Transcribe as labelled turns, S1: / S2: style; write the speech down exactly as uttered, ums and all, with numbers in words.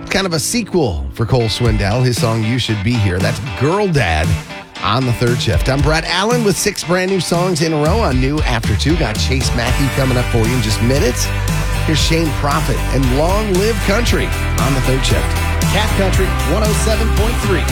S1: kind of a sequel for Cole Swindell. His song, You Should Be Here. That's Girl Dad on the third shift. I'm Brett Allen with six brand new songs in a row on New After two. Got Chase Mackey coming up for you in just minutes. Here's Shane Prophet and Long Live Country on the third shift. Cat Country one oh seven point three.